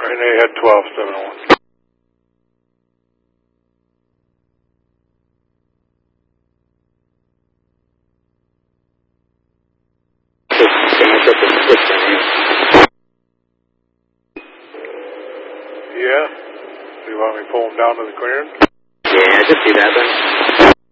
And they had 12-701. Yeah? So you want me to pull them down to the clearance? Yeah, just do that then.